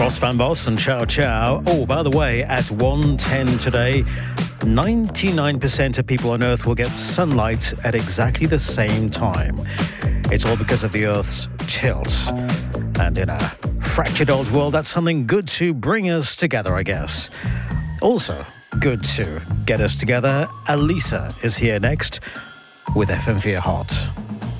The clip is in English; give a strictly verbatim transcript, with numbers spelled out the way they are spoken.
Ross Van Vos and Ciao Ciao. Oh, by the way, at one ten today, ninety-nine percent of people on Earth will get sunlight at exactly the same time. It's all because of the Earth's tilt. And in a fractured old world, that's something good to bring us together, I guess. Also, good to get us together. Alisa is here next with F M four Hot.